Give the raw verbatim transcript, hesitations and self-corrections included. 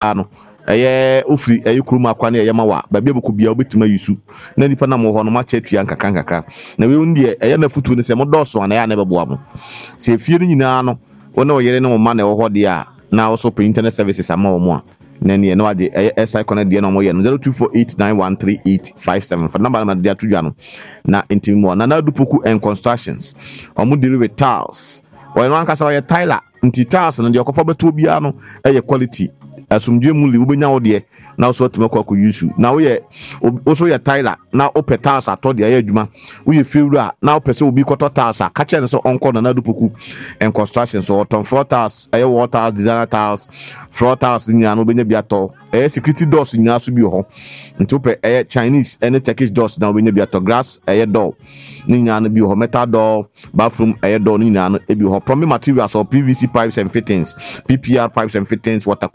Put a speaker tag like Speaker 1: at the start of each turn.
Speaker 1: no eye ofri eye kuruma kwa na eye mawa ba bia boku bia obetima yisu na nipa na mo ho no ma cha tua nkaka nkaka na we ndie eye na futu ne se mo doso na ya na beboa mo se fie ni nyina no wona oyere ne mo ma na wo ho de a na also pay internet services ama wo mo a na ne no ade eye S I connect de na mo ye no zero two four eight nine one three eight five seven for number na de atudwa no na intimo na na dupoku and constructions omo deal with tiles o no anka sa ye Tyler nti tiles no de okofa beto bia no eye quality asumdwe mu li ubenya wo de na so tumekwa ko yusu na wo ye oso ye Tyler na ope tiles ato de aye adwuma wo ye fewura na ope se obi koto tiles a ka che ne so onko na na dupoku and construction so ton floor tiles aye water designer tiles floor tiles nya no benya bia to aye security doors nya so bi ho nti ope aye Chinese and Turkish doors na benya bia to glass aye door ni nya no bi ho metal door bathroom aye door ni nya no e bi ho plumbing materials or P V C pipes and fittings P P R pipes and fittings water